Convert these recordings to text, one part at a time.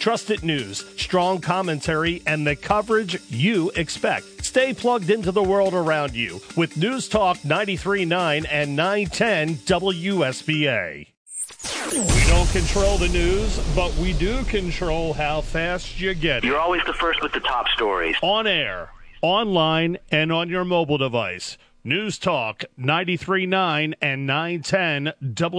Trusted news, strong commentary, and the coverage you expect. Stay plugged into the world around you with News Talk 93.9 and 910 WSBA. We don't control the news, but we do control how fast you get it. You're always the first with the top stories. On air, online, and on your mobile device. News Talk 93.9 and 910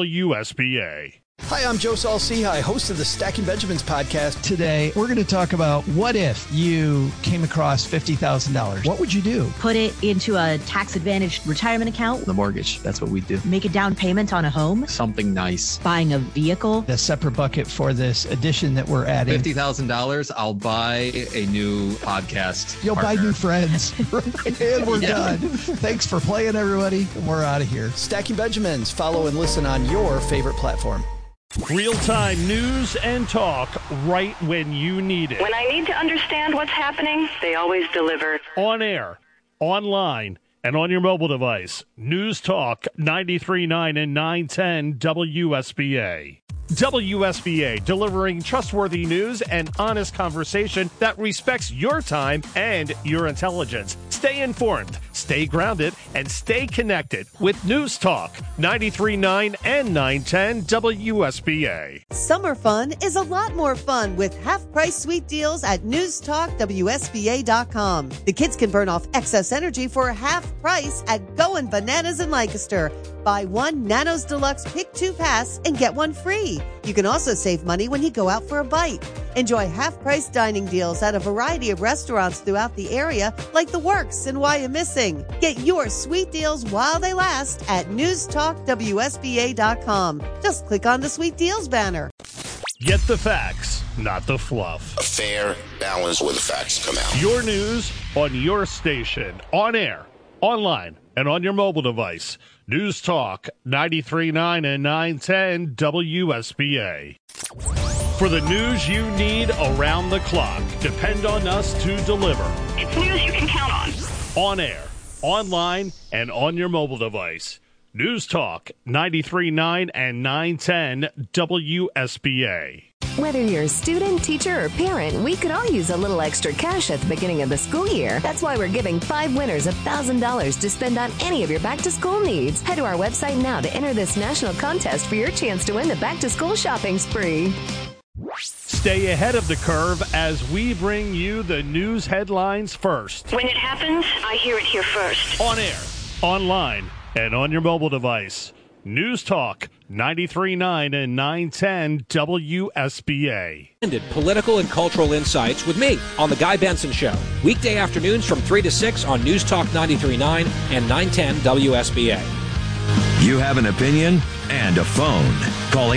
WSBA. Hi, I'm Joe Saul-Sehy, host of the Stacking Benjamins podcast. Today, we're going to talk about what if you came across $50,000. What would you do? Put it into a tax-advantaged retirement account. The mortgage, that's what we do. Make a down payment on a home. Something nice. Buying a vehicle. A separate bucket for this addition that we're adding. $50,000, I'll buy a new podcast You'll partner. buy new friends. And we're done. Thanks for playing, everybody. We're out of here. Stacking Benjamins. Follow and listen on your favorite platform. Real-time news and talk right when you need it. When I need to understand what's happening, they always deliver. On air, online, and on your mobile device. News Talk 93.9 and 910 WSBA. WSBA, delivering trustworthy news and honest conversation that respects your time and your intelligence. Stay informed, stay grounded, and stay connected with News Talk 93.9 and 910 WSBA. Summer fun is a lot more fun with half-price sweet deals at newstalkwsba.com. The kids can burn off excess energy for half price at Goin' Bananas in Lancaster. Buy one Nanos Deluxe Pick 2 pass and get one free. You can also save money when you go out for a bite. Enjoy half-price dining deals at a variety of restaurants throughout the area, like The Works and Why You Missing. Get your sweet deals while they last at newstalkwsba.com. Just click on the Sweet Deals banner. Get the facts, not the fluff. A fair balance where the facts come out. Your news on your station, on air, online, and on your mobile device. News Talk 93.9 and 910 WSBA. For the news you need around the clock, depend on us to deliver. It's news you can count on. On air, online, and on your mobile device. News Talk 93.9 and 910 WSBA. Whether you're a student, teacher, or parent, we could all use a little extra cash at the beginning of the school year. That's why we're giving 5 winners $1,000 to spend on any of your back-to-school needs. Head to our website now to enter this national contest for your chance to win the back-to-school shopping spree. Stay ahead of the curve as we bring you the news headlines first. When it happens, I hear it here first. On air, online, and on your mobile device. News Talk 93.9 and 910 WSBA. Political and cultural insights with me on The Guy Benson Show. Weekday afternoons from 3 to 6 on News Talk 93.9 and 910 WSBA. You have an opinion and a phone. Call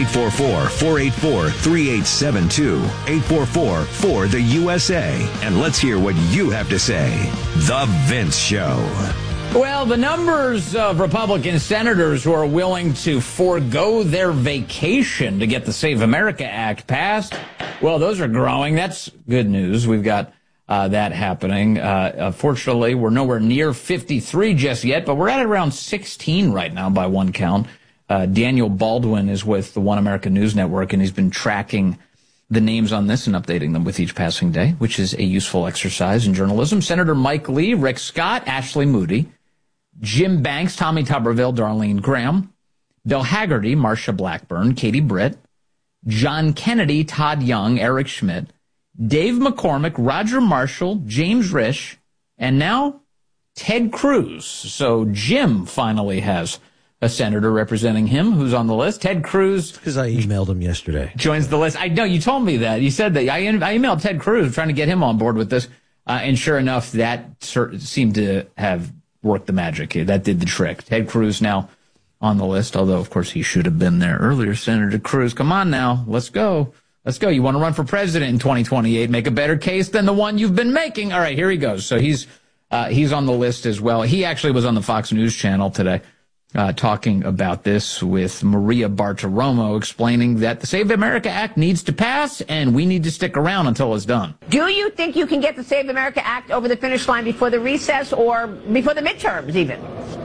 844-484-3872. 844-4-THE-USA. And let's hear what you have to say. The Vince Show. Well, the numbers of Republican senators who are willing to forego their vacation to get the Save America Act passed, well, those are growing. That's good news. We've got that happening. Fortunately, we're nowhere near 53 just yet, but we're at around 16 right now by one count. Daniel Baldwin is with the One America News Network, and he's been tracking the names on this and updating them with each passing day, which is a useful exercise in journalism. Senator Mike Lee, Rick Scott, Ashley Moody, Jim Banks, Tommy Tuberville, Darlene Graham, Bill Hagerty, Marsha Blackburn, Katie Britt, John Kennedy, Todd Young, Eric Schmidt, Dave McCormick, Roger Marshall, James Risch, and now Ted Cruz. So Jim finally has a senator representing him who's on the list. Ted Cruz. Because I emailed him yesterday. Joins the list. I know, you told me that. You said that. I emailed Ted Cruz trying to get him on board with this. And sure enough, that seemed to have worked the magic here. That did the trick. Ted Cruz now on the list, although, of course, he should have been there earlier. Senator Cruz, come on now. Let's go. Let's go. You want to run for president in 2028? Make a better case than the one you've been making. All right, here he goes. So he's on the list as well. He actually was on the Fox News channel today talking about this with Maria Bartiromo, explaining that the Save America Act needs to pass and we need to stick around until it's done. Do you think you can get the Save America Act over the finish line before the recess or before the midterms even?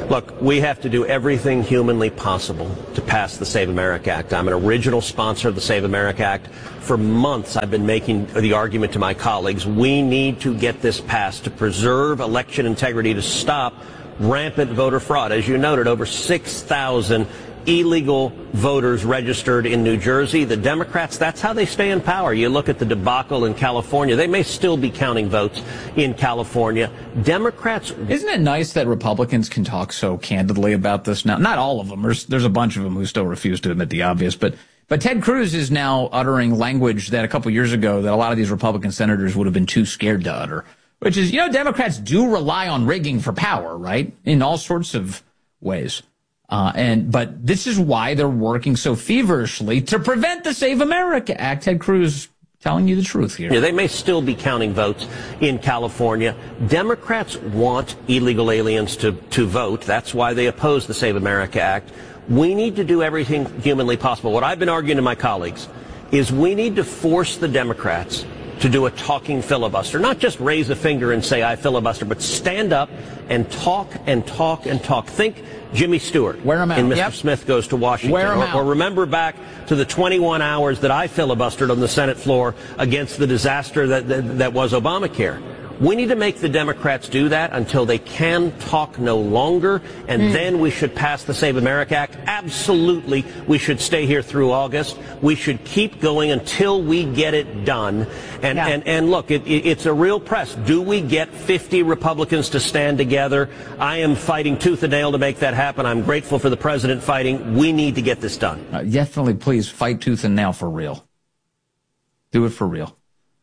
Look, we have to do everything humanly possible to pass the Save America Act. I'm an original sponsor of the Save America Act. For months, I've been making the argument to my colleagues, we need to get this passed to preserve election integrity, to stop rampant voter fraud. As you noted, over 6,000 illegal voters registered in New Jersey. The Democrats, that's how they stay in power. You look at the debacle in California. They may still be counting votes in California. Democrats... Isn't it nice that Republicans can talk so candidly about this now? Not all of them. There's a bunch of them who still refuse to admit the obvious, but Ted Cruz is now uttering language that a couple years ago that a lot of these Republican senators would have been too scared to utter, which is, Democrats do rely on rigging for power, right? In all sorts of ways. But this is why they're working so feverishly to prevent the Save America Act. Ted Cruz telling you the truth here. Yeah, they may still be counting votes in California. Democrats want illegal aliens to vote. That's why they oppose the Save America Act. We need to do everything humanly possible. What I've been arguing to my colleagues is we need to force the Democrats to do a talking filibuster, not just raise a finger and say, I filibuster, but stand up and talk and talk and talk. Think Jimmy Stewart in Mr. Smith Goes to Washington. Or remember back to the 21 hours that I filibustered on the Senate floor against the disaster that was Obamacare. We need to make the Democrats do that until they can talk no longer, and then we should pass the Save America Act. Absolutely, we should stay here through August. We should keep going until we get it done. And look, it's a real press. Do we get 50 Republicans to stand together? I am fighting tooth and nail to make that happen. I'm grateful for the president fighting. We need to get this done. Definitely, please fight tooth and nail for real. Do it for real.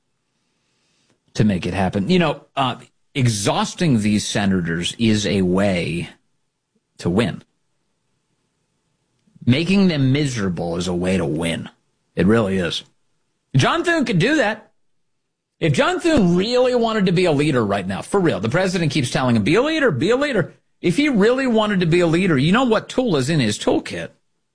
To make it happen. Exhausting these senators is a way to win. Making them miserable is a way to win. It really is. John Thune could do that. If John Thune really wanted to be a leader right now, for real, the president keeps telling him, be a leader, be a leader. If he really wanted to be a leader, you know what tool is in his toolkit?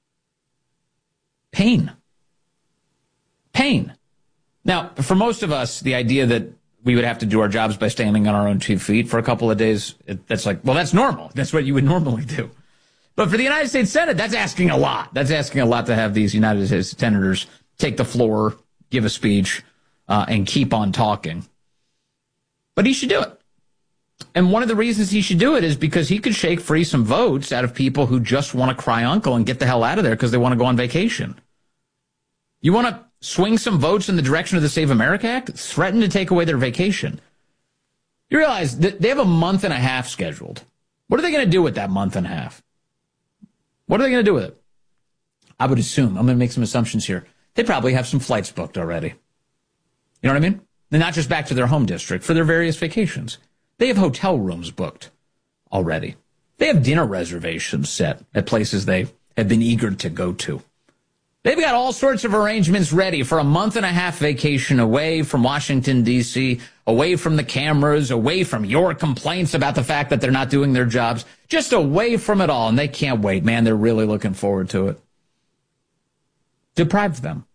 Pain. Pain. Now, for most of us, the idea that we would have to do our jobs by standing on our own 2 feet for a couple of days, that's like, well, that's normal. That's what you would normally do. But for the United States Senate, that's asking a lot. That's asking a lot to have these United States senators take the floor, give a speech, and keep on talking. But he should do it. And one of the reasons he should do it is because he could shake free some votes out of people who just want to cry uncle and get the hell out of there because they want to go on vacation. You want to swing some votes in the direction of the Save America Act? Threaten to take away their vacation. You realize that they have a month and a half scheduled. What are they going to do with that month and a half? What are they going to do with it? I would assume, I'm going to make some assumptions here, they probably have some flights booked already. You know what I mean? And not just back to their home district, for their various vacations. They have hotel rooms booked already. They have dinner reservations set at places they have been eager to go to. They've got all sorts of arrangements ready for a month and a half vacation away from Washington, D.C., away from the cameras, away from your complaints about the fact that they're not doing their jobs, just away from it all. And they can't wait, man. They're really looking forward to it. Deprive them.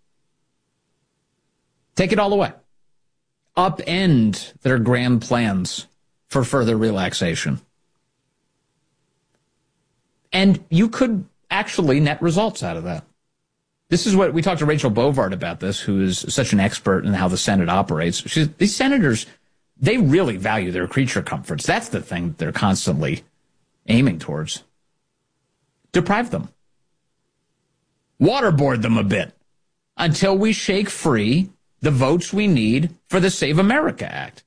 Take it all away. Upend their grand plans for further relaxation. And you could actually net results out of that. This is what we talked to Rachel Bovard about this, who is such an expert in how the Senate operates. These senators, they really value their creature comforts. That's the thing they're constantly aiming towards. Deprive them. Waterboard them a bit until we shake free the votes we need for the Save America Act.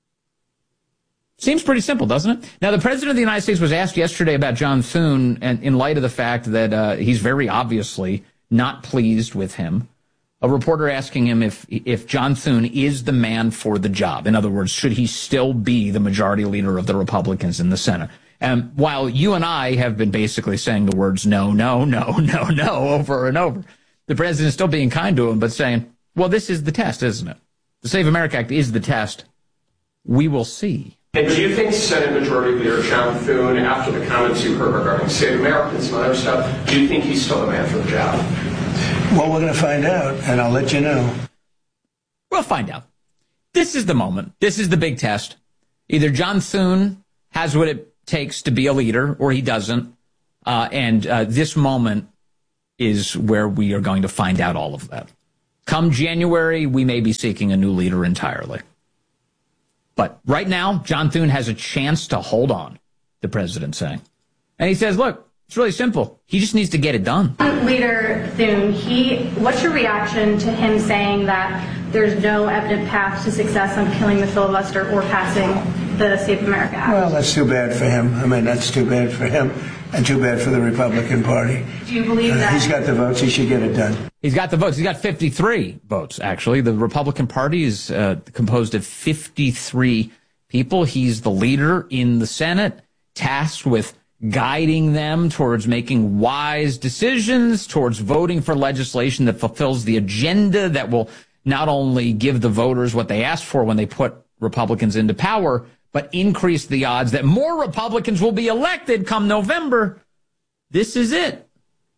Seems pretty simple, doesn't it? Now, the President of the United States was asked yesterday about John Thune, and in light of the fact that he's very obviously not pleased with him. A reporter asking him if John Thune is the man for the job. In other words, should he still be the majority leader of the Republicans in the Senate? And while you and I have been basically saying the words no, no, no, no, no over and over, the president is still being kind to him, but saying, well, this is the test, isn't it? The Save America Act is the test. We will see. And do you think Senate Majority Leader John Thune, after the comments you heard regarding Save America and some other stuff, do you think he's still the man for the job? Well, we're going to find out, and I'll let you know. We'll find out. This is the moment. This is the big test. Either John Thune has what it takes to be a leader or he doesn't. And this moment is where we are going to find out all of that. Come January, we may be seeking a new leader entirely. But right now, John Thune has a chance to hold on, the president's saying. And he says, look, it's really simple. He just needs to get it done. Leader Thune, what's your reaction to him saying that there's no evident path to success on killing the filibuster or passing the Save America Act? Well, that's too bad for him. I mean, that's too bad for him and too bad for the Republican Party. Do you believe that? He's got the votes. He should get it done. He's got the votes. He's got 53 votes, actually. The Republican Party is composed of 53 people. He's the leader in the Senate, tasked with guiding them towards making wise decisions, towards voting for legislation that fulfills the agenda that will not only give the voters what they asked for when they put Republicans into power, but increase the odds that more Republicans will be elected come November. This is it.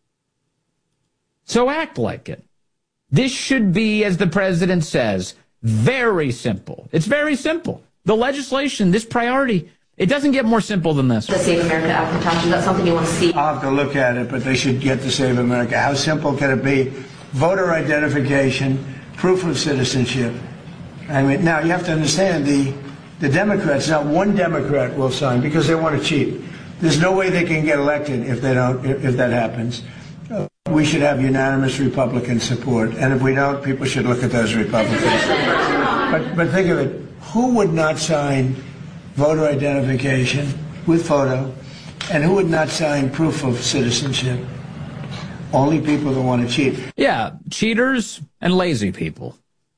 So act like it. This should be, as the president says, very simple. It's very simple. The legislation, this priority, it doesn't get more simple than this. The Save America Act, Natasha, is that something you want to see? I'll have to look at it, but they should get the Save America. How simple can it be? Voter identification, proof of citizenship. I mean, now you have to understand the Democrats, not one Democrat will sign because they want to cheat. There's no way they can get elected if they don't, if that happens. We should have unanimous Republican support, and if we don't, people should look at those Republicans. But think of it, who would not sign voter identification with photo, and who would not sign proof of citizenship? Only people that want to cheat. Yeah, cheaters and lazy people.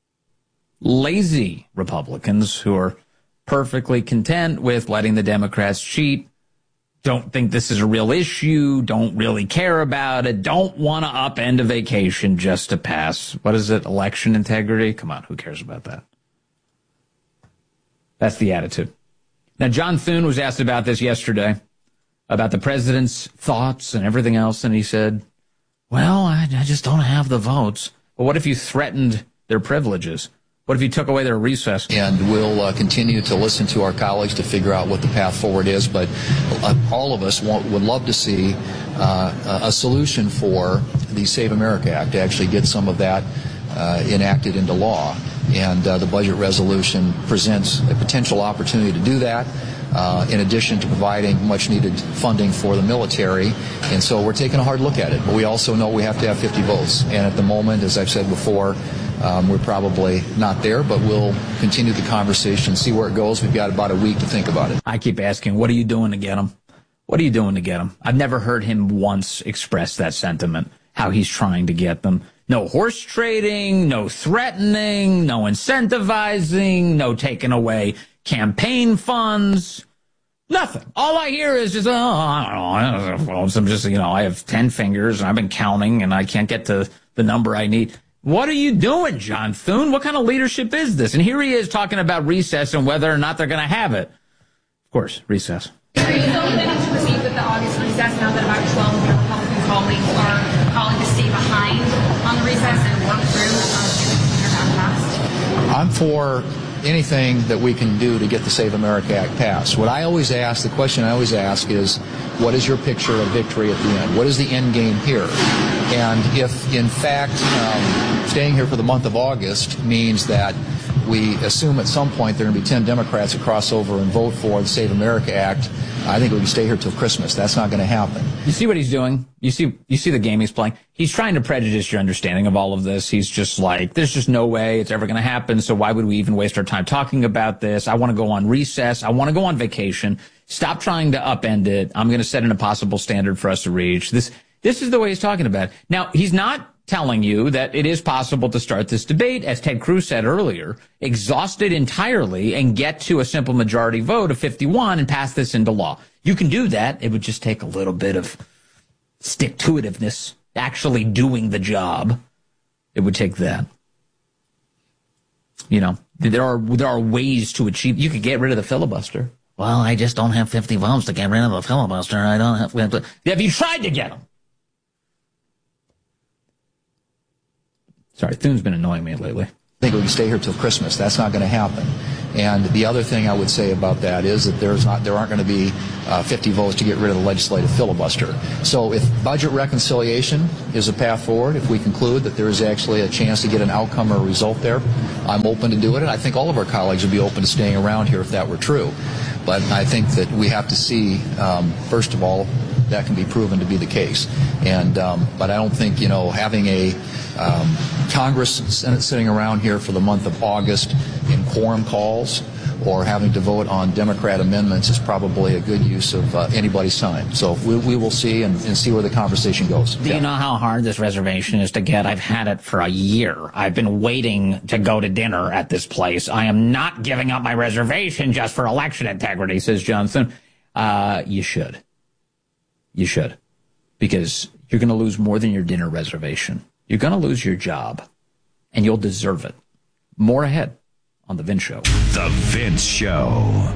Lazy Republicans who are perfectly content with letting the Democrats cheat, don't think this is a real issue, don't really care about it, don't want to upend a vacation just to pass, what is it, election integrity? Come on, who cares about that? That's the attitude. Now, John Thune was asked about this yesterday, about the president's thoughts and everything else, and he said, well, I just don't have the votes. Well, what if you threatened their privileges? What if you took away their recess? And we'll continue to listen to our colleagues to figure out what the path forward is. But all of us would love to see a solution for the Save America Act, to actually get some of that enacted into law. And the budget resolution presents a potential opportunity to do that, in addition to providing much-needed funding for the military. And so we're taking a hard look at it. But we also know we have to have 50 votes. And at the moment, as I've said before, we're probably not there, but we'll continue the conversation, see where it goes. We've got about a week to think about it. I keep asking, what are you doing to get him? What are you doing to get him? I've never heard him once express that sentiment, how he's trying to get them. No horse trading, no threatening, no incentivizing, no taking away campaign funds. Nothing. All I hear is just, I don't know. I'm just, I have 10 fingers and I've been counting and I can't get to the number I need. What are you doing, John Thune? What kind of leadership is this? And here he is talking about recess and whether or not they're going to have it. Of course, recess. Are you still planning to proceed with the August recess now that about 12 of your Republican colleagues are calling to stay behind on the recess and work through not passed? I'm for anything that we can do to get the Save America Act passed. What I always ask, the question I always ask is, what is your picture of victory at the end? What is the end game here? And if, in fact, staying here for the month of August means that we assume at some point there are going to be 10 Democrats that cross over and vote for the Save America Act, I think we can stay here till Christmas. That's not going to happen. You see what he's doing? You see the game he's playing? He's trying to prejudice your understanding of all of this. He's just like, there's just no way it's ever going to happen, so why would we even waste our time talking about this? I want to go on recess. I want to go on vacation. Stop trying to upend it. I'm going to set an impossible standard for us to reach. This is the way he's talking about it. Now, he's not telling you that it is possible to start this debate, as Ted Cruz said earlier, exhaust it entirely and get to a simple majority vote of 51 and pass this into law. You can do that. It would just take a little bit of stick-to-itiveness, actually doing the job. It would take that. There are ways to achieve. You could get rid of the filibuster. Well, I just don't have 50 votes to get rid of the filibuster. I don't have. Have you tried to get them? Sorry, Thune's been annoying me lately. I think we can stay here till Christmas. That's not going to happen. And the other thing I would say about that is that there aren't going to be 50 votes to get rid of the legislative filibuster. So if budget reconciliation is a path forward, if we conclude that there is actually a chance to get an outcome or a result there, I'm open to do it. And I think all of our colleagues would be open to staying around here if that were true. But I think that we have to see, first of all, that can be proven to be the case. And but I don't think, having a Congress and Senate sitting around here for the month of August in quorum calls or having to vote on Democrat amendments is probably a good use of anybody's time. So we will see and see where the conversation goes. Do you know how hard this reservation is to get? I've had it for a year. I've been waiting to go to dinner at this place. I am not giving up my reservation just for election integrity, says Johnson. You should. You should. Because you're going to lose more than your dinner reservation. You're going to lose your job. And you'll deserve it. More ahead on The Vince Show. The Vince Show.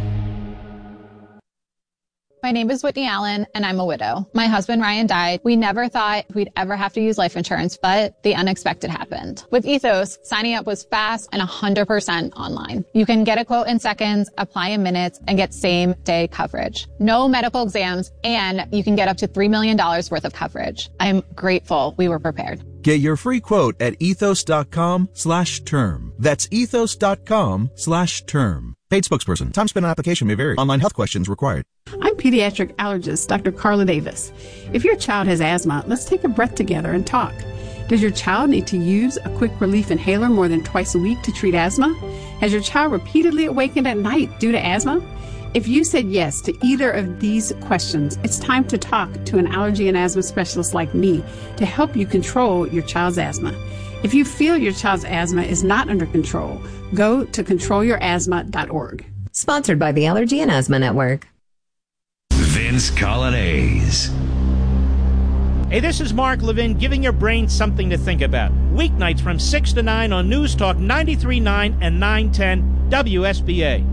My name is Whitney Allen, and I'm a widow. My husband, Ryan, died. We never thought we'd ever have to use life insurance, but the unexpected happened. With Ethos, signing up was fast and 100% online. You can get a quote in seconds, apply in minutes, and get same-day coverage. No medical exams, and you can get up to $3 million worth of coverage. I'm grateful we were prepared. Get your free quote at ethos.com/term. That's ethos.com/term. Paid spokesperson. Time spent on application may vary. Online health questions required. I'm pediatric allergist Dr. Carla Davis. If your child has asthma, let's take a breath together and talk. Does your child need to use a quick relief inhaler more than twice a week to treat asthma? Has your child repeatedly awakened at night due to asthma? If you said yes to either of these questions, it's time to talk to an allergy and asthma specialist like me to help you control your child's asthma. If you feel your child's asthma is not under control, go to controlyourasthma.org. Sponsored by the Allergy and Asthma Network. Vince Colonnese. Hey, this is Mark Levin giving your brain something to think about. Weeknights from 6 to 9 on News Talk 93.9 and 910 WSBA.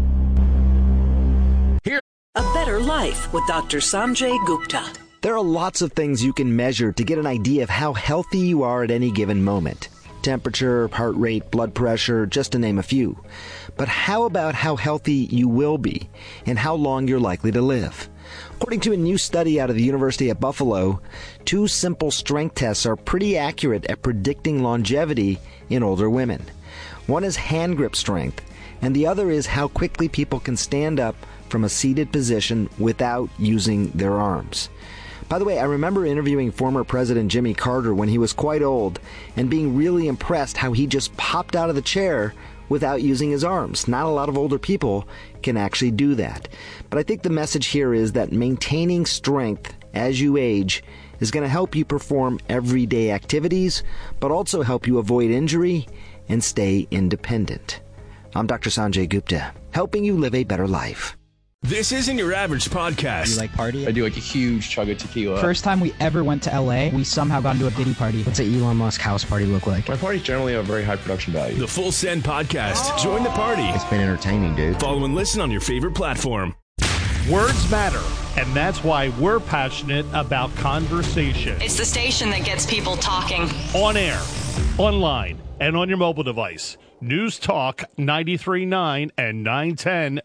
A Better Life with Dr. Sanjay Gupta. There are lots of things you can measure to get an idea of how healthy you are at any given moment. Temperature, heart rate, blood pressure, just to name a few. But how about how healthy you will be and how long you're likely to live? According to a new study out of the University at Buffalo, 2 simple strength tests are pretty accurate at predicting longevity in older women. One is hand grip strength, and the other is how quickly people can stand up from a seated position without using their arms. By the way, I remember interviewing former President Jimmy Carter when he was quite old and being really impressed how he just popped out of the chair without using his arms. Not a lot of older people can actually do that. But I think the message here is that maintaining strength as you age is going to help you perform everyday activities, but also help you avoid injury and stay independent. I'm Dr. Sanjay Gupta, helping you live a better life. This isn't your average podcast. You like party? I do like a huge chug of tequila. First time we ever went to LA, we somehow got into a Diddy party. What's an Elon Musk house party look like? My parties generally have a very high production value. The Full Send Podcast. Join the party. It's been entertaining, dude. Follow and listen on your favorite platform. Words matter, and that's why we're passionate about conversation. It's the station that gets people talking. On air, online, and on your mobile device. News Talk 93.9 and 910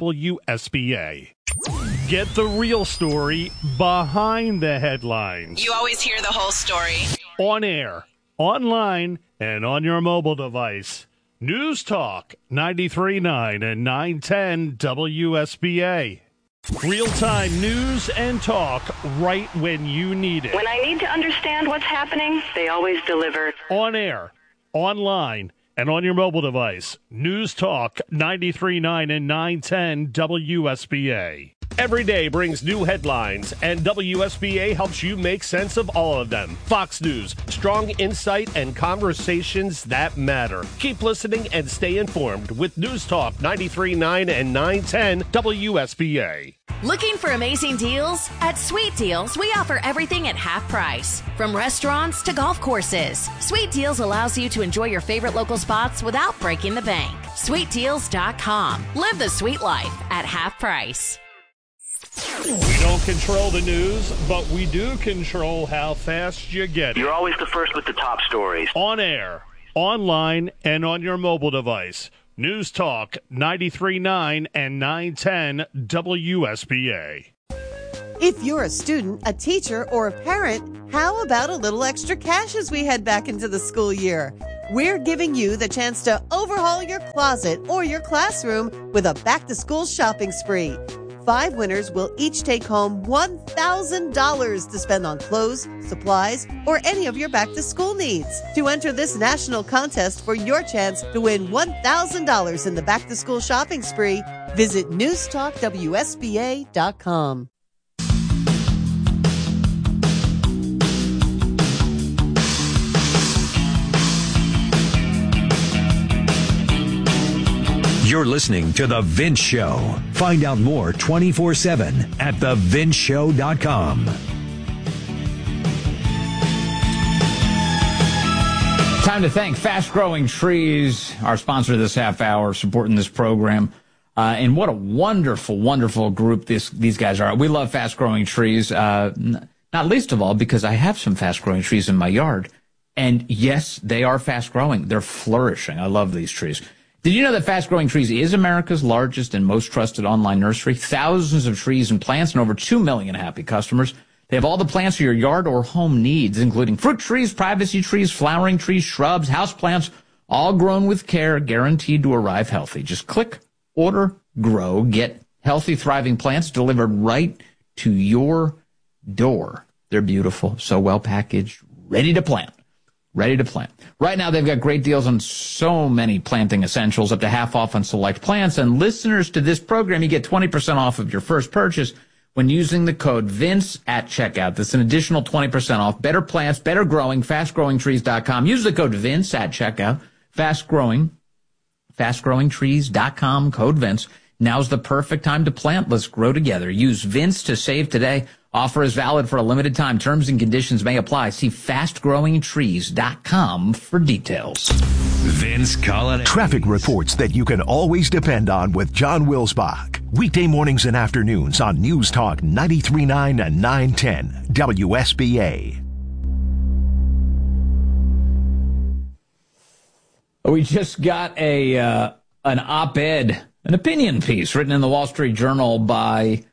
WSBA. Get the real story behind the headlines. You always hear the whole story. On air, online, and on your mobile device. News Talk 93.9 and 910 WSBA. Real-time news and talk right when you need it. When I need to understand what's happening, they always deliver. On air, online, and on your mobile device. News Talk 93.9 and 910 WSBA. Every day brings new headlines, and WSBA helps you make sense of all of them. Fox News, strong insight and conversations that matter. Keep listening and stay informed with News Talk 93.9 and 910 WSBA. Looking for amazing deals? At Sweet Deals, we offer everything at half price. From restaurants to golf courses, Sweet Deals allows you to enjoy your favorite local spots without breaking the bank. SweetDeals.com. Live the sweet life at half price. We don't control the news, but we do control how fast you get it. You're always the first with the top stories. On air, online and on your mobile device. News Talk 93.9 and 910 WSBA. If you're a student, a teacher, or a parent, how about a little extra cash as we head back into the school year? We're giving you the chance to overhaul your closet or your classroom with a back-to-school shopping spree. 5 winners will each take home $1,000 to spend on clothes, supplies, or any of your back-to-school needs. To enter this national contest for your chance to win $1,000 in the back-to-school shopping spree, visit newstalkwsba.com. You're listening to The Vince Show. Find out more 24/7 at thevinceshow.com. Time to thank Fast Growing Trees, our sponsor this half hour, supporting this program. And what a wonderful, wonderful group these guys are. We love Fast Growing Trees, not least of all because I have some fast growing trees in my yard. And yes, they are fast growing. They're flourishing. I love these trees. Did you know that Fast Growing Trees is America's largest and most trusted online nursery? Thousands of trees and plants and over 2 million happy customers. They have all the plants for your yard or home needs, including fruit trees, privacy trees, flowering trees, shrubs, houseplants, all grown with care, guaranteed to arrive healthy. Just click, order, grow, get healthy, thriving plants delivered right to your door. They're beautiful, so well packaged, ready to plant. Ready to plant. Right now, they've got great deals on so many planting essentials, up to half off on select plants. And listeners to this program, you get 20% off of your first purchase when using the code VINCE at checkout. That's an additional 20% off. Better plants, better growing, fastgrowingtrees.com. Use the code VINCE at checkout. Fastgrowingtrees.com, code VINCE. Now's the perfect time to plant. Let's grow together. Use VINCE to save today. Offer is valid for a limited time. Terms and conditions may apply. See fastgrowingtrees.com for details. Vince Colonnese. Traffic reports that you can always depend on with John Wilsbach. Weekday mornings and afternoons on News Talk 93.9 and 910 WSBA. We just got an op-ed, an opinion piece written in the Wall Street Journal by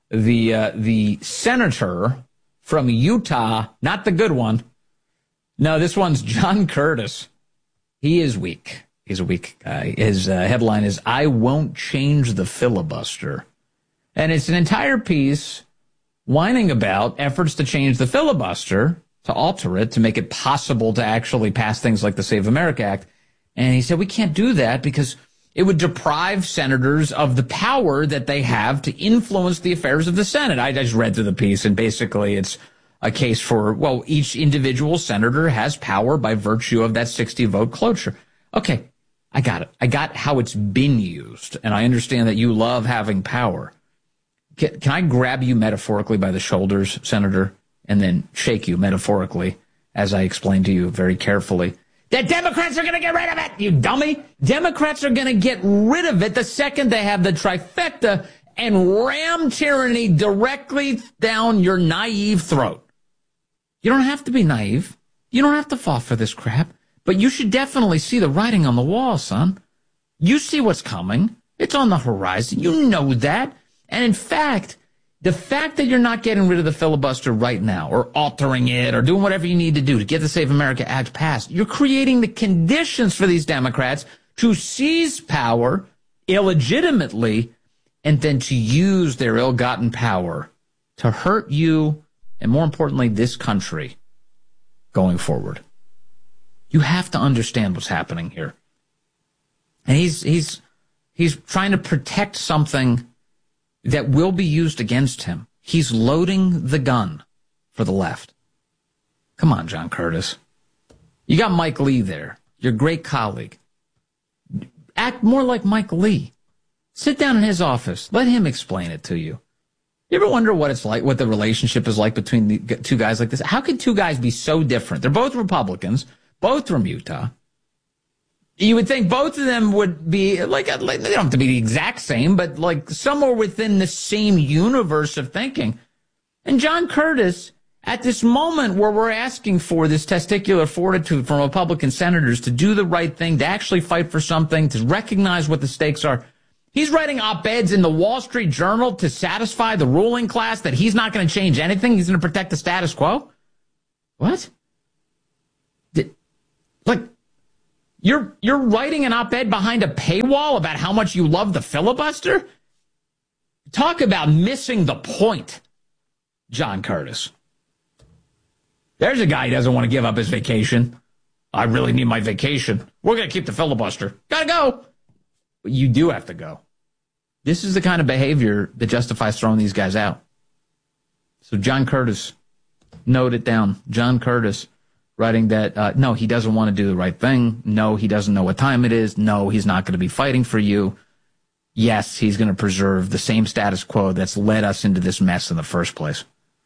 the senator from Utah, not the good one. No, this one's John Curtis. He is weak. He's a weak guy. His headline is, "I won't change the filibuster." And it's an entire piece whining about efforts to change the filibuster, to alter it, to make it possible to actually pass things like the Save America Act. And he said, we can't do that because it would deprive senators of the power that they have to influence the affairs of the Senate. I just read through the piece, and basically it's a case for, well, each individual senator has power by virtue of that 60-vote cloture. Okay, I got it. I got how it's been used, and I understand that you love having power. Can I grab you metaphorically by the shoulders, Senator, and then shake you metaphorically, as I explained to you very carefully? The Democrats are going to get rid of it, you dummy. Democrats are going to get rid of it the second they have the trifecta and ram tyranny directly down your naive throat. You don't have to be naive. You don't have to fall for this crap. But you should definitely see the writing on the wall, son. You see what's coming. It's on the horizon. You know that. And in fact, the fact that you're not getting rid of the filibuster right now, or altering it, or doing whatever you need to do to get the Save America Act passed, you're creating the conditions for these Democrats to seize power illegitimately and then to use their ill-gotten power to hurt you and, more importantly, this country going forward. You have to understand what's happening here. And he's trying to protect something that will be used against him. He's loading the gun for the left. Come on, John Curtis. You got Mike Lee there, your great colleague. Act more like Mike Lee. Sit down in his office. Let him explain it to you. You ever wonder what it's like, what the relationship is like between the two guys like this? How could two guys be so different? They're both Republicans, both from Utah. You would think both of them would be like they don't have to be the exact same, but like somewhere within the same universe of thinking. And John Curtis At this moment where we're asking for this testicular fortitude from Republican senators to do the right thing, to actually fight for something, to recognize what the stakes are, he's writing op-eds in the Wall Street Journal to satisfy the ruling class that he's not going to change anything. He's going to protect the status quo. What? You're writing an op-ed behind a paywall about how much you love the filibuster? Talk about missing the point, John Curtis. There's a guy who doesn't want to give up his vacation. I really need my vacation. We're going to keep the filibuster. Gotta go. But you do have to go. This is the kind of behavior that justifies throwing these guys out. So John Curtis, note it down. John Curtis writing that, no, he doesn't want to do the right thing. No, he doesn't know what time it is. No, he's not going to be fighting for you. Yes, he's going to preserve the same status quo that's led us into this mess in the first place.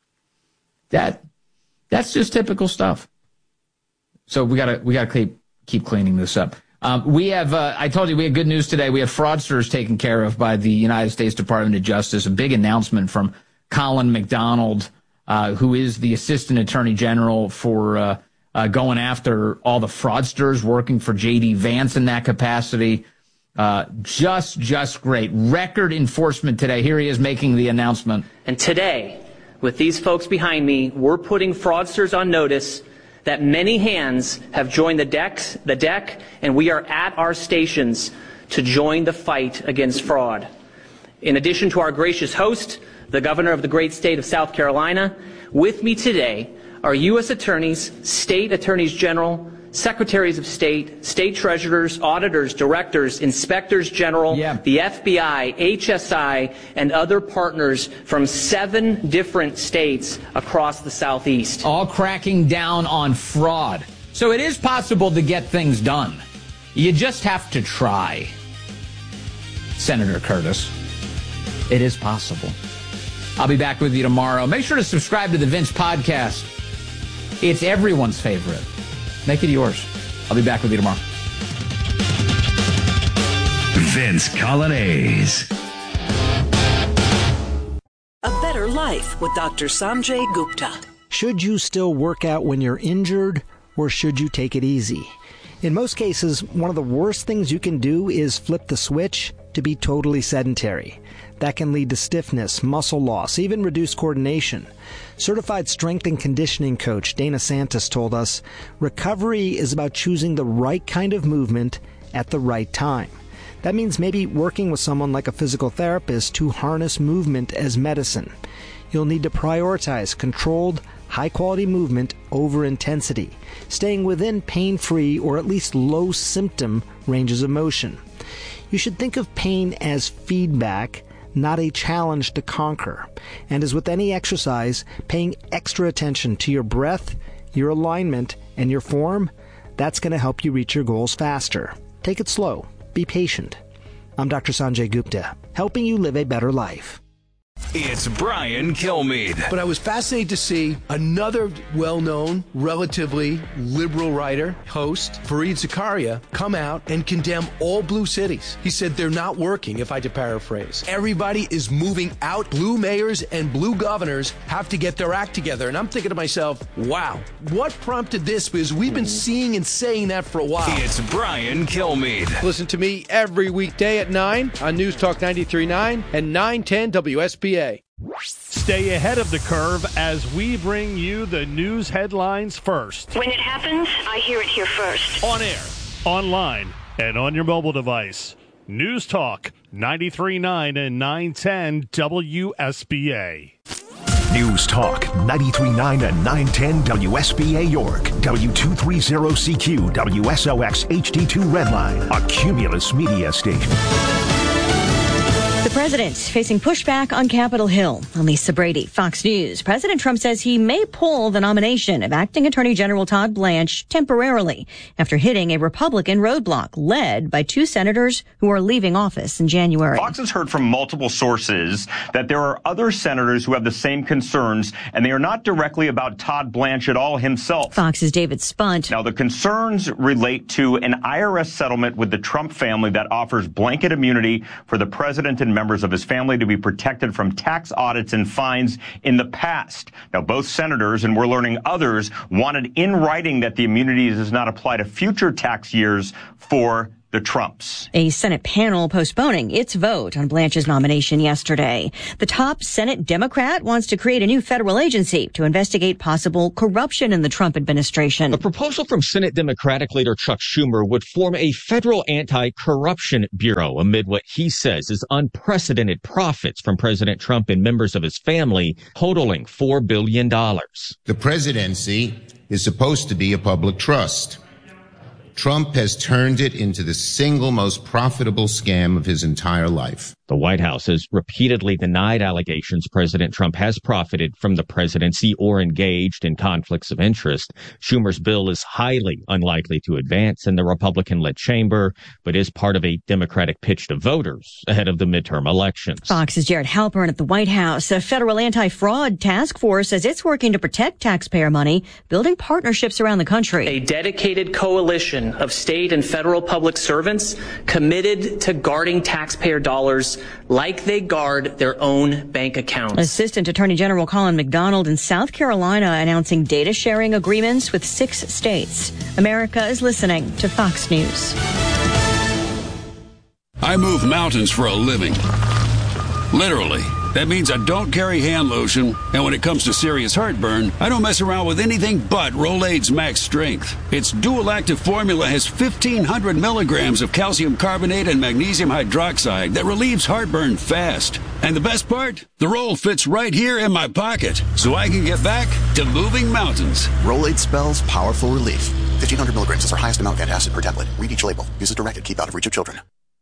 That's just typical stuff. So we gotta keep cleaning this up. We have, I told you we had good news today. We have fraudsters taken care of by the United States Department of Justice. A big announcement from Colin McDonald, who is the Assistant Attorney General for going after all the fraudsters working for J.D. Vance in that capacity. Just great. Record enforcement today. Here he is making the announcement. And today, with these folks behind me, we're putting fraudsters on notice that many hands have joined the deck, and we are at our stations to join the fight against fraud. In addition to our gracious host, the governor of the great state of South Carolina, with me today are U.S. attorneys, state attorneys general, secretaries of state, state treasurers, auditors, directors, inspectors general, the FBI, HSI, and other partners from 7 different states across the Southeast. All cracking down on fraud. So it is possible to get things done. You just have to try. Senator Curtis, it is possible. I'll be back with you tomorrow. Make sure to subscribe to the Vince Podcast. It's everyone's favorite. Make it yours. I'll be back with you tomorrow. Vince Coglianese. A Better Life with Dr. Sanjay Gupta. Should you still work out when you're injured, or should you take it easy? In most cases, one of the worst things you can do is flip the switch to be totally sedentary. That can lead to stiffness, muscle loss, even reduced coordination. Certified strength and conditioning coach Dana Santos told us, recovery is about choosing the right kind of movement at the right time. That means maybe working with someone like a physical therapist to harness movement as medicine. You'll need to prioritize controlled, high-quality movement over intensity, staying within pain-free or at least low-symptom ranges of motion. You should think of pain as feedback, not a challenge to conquer. And as with any exercise, paying extra attention to your breath, your alignment, and your form, that's going to help you reach your goals faster. Take it slow. Be patient. I'm Dr. Sanjay Gupta, helping you live a better life. It's Brian Kilmeade. But I was fascinated to see another well-known, relatively liberal writer, host, Fareed Zakaria, come out and condemn all blue cities. He said they're not working, if I had to paraphrase. Everybody is moving out. Blue mayors and blue governors have to get their act together. And I'm thinking to myself, wow, what prompted this? Because we've been seeing and saying that for a while. It's Brian Kilmeade. Listen to me every weekday at 9 on News Talk 93.9 and 910 WSPA. Stay ahead of the curve as we bring you the news headlines first. When it happens, I hear it here first. On air, online, and on your mobile device. News Talk 93.9 and 910 WSBA. News Talk 93.9 and 910 WSBA York, W230CQ, WSOX HD2 Redline, a Cumulus media station. The president facing pushback on Capitol Hill. I'm Lisa Brady, Fox News. President Trump says he may pull the nomination of acting Attorney General Todd Blanche temporarily after hitting a Republican roadblock led by 2 senators who are leaving office in January. Fox has heard from multiple sources that there are other senators who have the same concerns, and they are not directly about Todd Blanche at all himself. Fox's David Spunt. Now, the concerns relate to an IRS settlement with the Trump family that offers blanket immunity for the president and members of his family to be protected from tax audits and fines in the past. Now, both senators, and we're learning others, wanted in writing that the immunity does not apply to future tax years for the Trumps. A Senate panel postponing its vote on Blanche's nomination yesterday. The top Senate Democrat wants to create a new federal agency to investigate possible corruption in the Trump administration. A proposal from Senate Democratic leader Chuck Schumer would form a federal anti-corruption bureau amid what he says is unprecedented profits from President Trump and members of his family, totaling $4 billion. The presidency is supposed to be a public trust. Trump has turned it into the single most profitable scam of his entire life. The White House has repeatedly denied allegations President Trump has profited from the presidency or engaged in conflicts of interest. Schumer's bill is highly unlikely to advance in the Republican-led chamber, but is part of a Democratic pitch to voters ahead of the midterm elections. Fox's Jared Halpern at the White House. A federal anti-fraud task force says it's working to protect taxpayer money, building partnerships around the country. A dedicated coalition of state and federal public servants committed to guarding taxpayer dollars like they guard their own bank accounts. Assistant Attorney General Colin McDonald in South Carolina announcing data sharing agreements with 6 states. America is listening to Fox News. I move mountains for a living. Literally. That means I don't carry hand lotion, and when it comes to serious heartburn, I don't mess around with anything but Rolaids Max Strength. Its dual-active formula has 1,500 milligrams of calcium carbonate and magnesium hydroxide that relieves heartburn fast. And the best part? The roll fits right here in my pocket, so I can get back to moving mountains. Rolaids spells powerful relief. 1,500 milligrams is our highest amount of antacid per tablet. Read each label. Use as directed. Keep out of reach of children.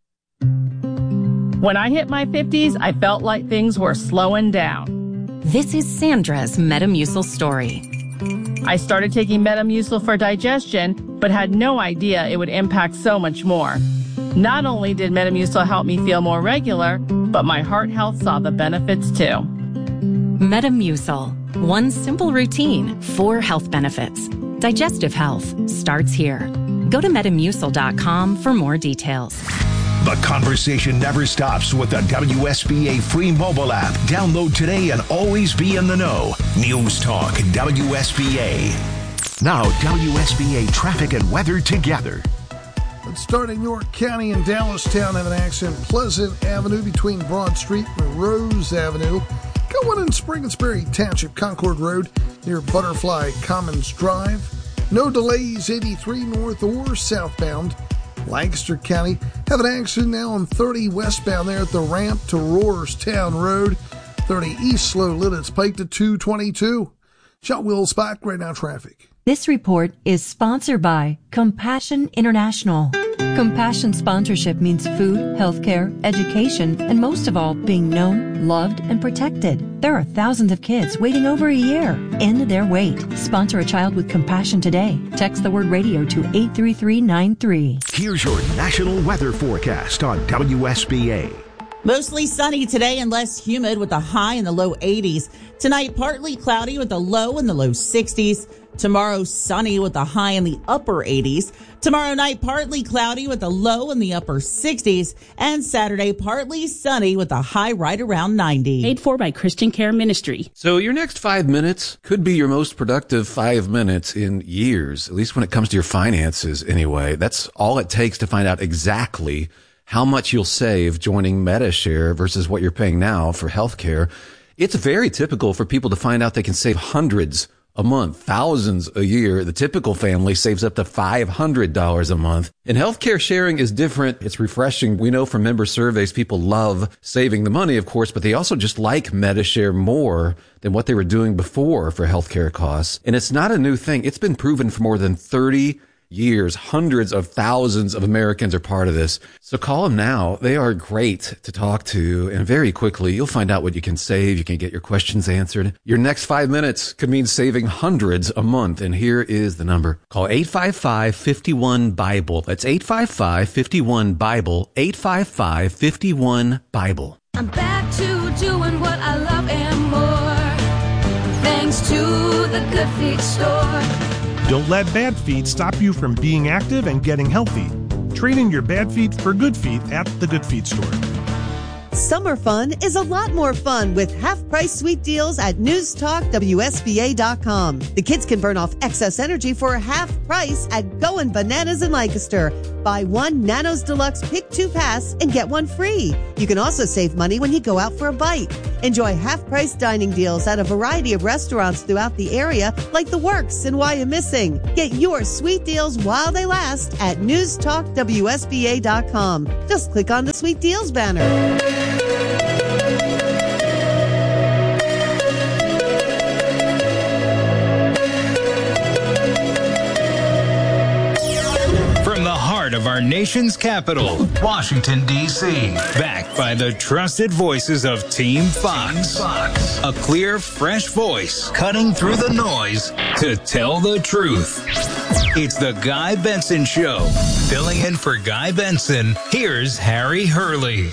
When I hit my 50s, I felt like things were slowing down. This is Sandra's Metamucil story. I started taking Metamucil for digestion, but had no idea it would impact so much more. Not only did Metamucil help me feel more regular, but my heart health saw the benefits too. Metamucil. One simple routine, 4 health benefits. Digestive health starts here. Go to Metamucil.com for more details. The conversation never stops with the WSBA free mobile app. Download today and always be in the know. News Talk WSBA. Now WSBA traffic and weather together. Let's start in York County and Dallastown. Have an accident. Pleasant Avenue between Broad Street and Rose Avenue. Got one in Spring-and-Sperry Township, Concord Road near Butterfly Commons Drive. No delays 83 north or southbound. Lancaster County have an accident now on 30 westbound there at the ramp to Roarstown Road. 30 east slow lit its Pike to 222. John Wills-Bach, right now traffic. This report is sponsored by Compassion International. Compassion sponsorship means food, healthcare, education, and most of all, being known, loved, and protected. There are thousands of kids waiting over a year. End their wait. Sponsor a child with compassion today. Text the word radio to 83393. Here's your national weather forecast on WSBA. Mostly sunny today and less humid with a high in the low 80s. Tonight, partly cloudy with a low in the low 60s. Tomorrow, sunny with a high in the upper 80s. Tomorrow night, partly cloudy with a low in the upper 60s. And Saturday, partly sunny with a high right around 90. Paid for by Christian Care Ministry. So your next 5 minutes could be your most productive 5 minutes in years, at least when it comes to your finances anyway. That's all it takes to find out exactly how much you'll save joining MediShare versus what you're paying now for healthcare. It's very typical for people to find out they can save hundreds a month, thousands a year. The typical family saves up to $500 a month. And healthcare sharing is different. It's refreshing. We know from member surveys, people love saving the money, of course, but they also just like MediShare more than what they were doing before for healthcare costs. And it's not a new thing. It's been proven for more than 30 years. Hundreds of thousands of Americans are part of this. So call them now. They are great to talk to. And very quickly, you'll find out what you can save. You can get your questions answered. Your next 5 minutes could mean saving hundreds a month. And here is the number. Call 855-51-BIBLE. That's 855-51-BIBLE. 855-51-BIBLE. I'm back to doing what I love and more. Thanks to the Good Feet store. Don't let bad feet stop you from being active and getting healthy. Trade in your bad feet for good feet at the Good Feet store. Summer fun is a lot more fun with half-price sweet deals at newstalkwsba.com. The kids can burn off excess energy for half price at Goin' Bananas in Lancaster. Buy one Nanos Deluxe Pick 2 Pass and get one free. You can also save money when you go out for a bite. Enjoy half-price dining deals at a variety of restaurants throughout the area like The Works and Why You Missing. Get your sweet deals while they last at newstalkwsba.com. Just click on the Sweet Deals banner. Of our nation's capital, Washington, D.C. Backed by the trusted voices of Team Fox. A clear, fresh voice cutting through the noise to tell the truth. It's the Guy Benson Show. Filling in for Guy Benson, here's Harry Hurley.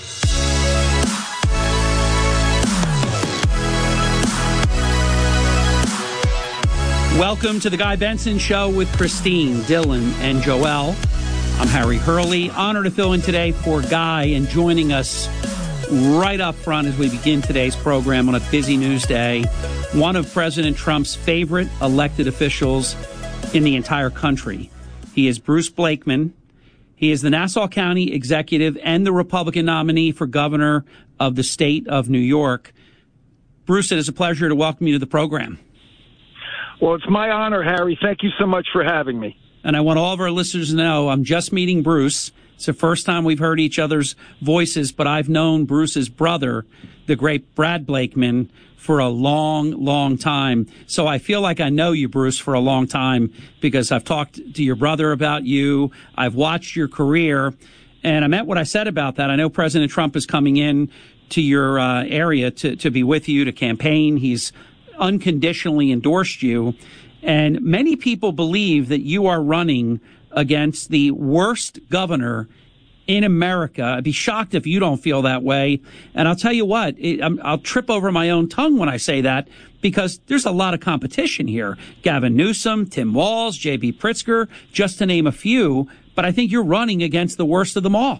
Welcome to the Guy Benson Show with Christine, Dylan, and Joelle. I'm Harry Hurley, honored to fill in today for Guy, and joining us right up front as we begin today's program on a busy news day, one of President Trump's favorite elected officials in the entire country. He is Bruce Blakeman. He is the Nassau County executive and the Republican nominee for governor of the state of New York. Bruce, it is a pleasure to welcome you to the program. Well, it's my honor, Harry. Thank you so much for having me. And I want all of our listeners to know I'm just meeting Bruce. It's the first time we've heard each other's voices, but I've known Bruce's brother, the great Brad Blakeman, for a long, long time. So I feel like I know you, Bruce, for a long time because I've talked to your brother about you. I've watched your career, and I meant what I said about that. I know President Trump is coming in to your area to be with you, to campaign. He's unconditionally endorsed you. And many people believe that you are running against the worst governor in America. I'd be shocked if you don't feel that way. And I'll tell you what, I'll trip over my own tongue when I say that because there's a lot of competition here. Gavin Newsom, Tim Walz, J.B. Pritzker, just to name a few. But I think you're running against the worst of them all.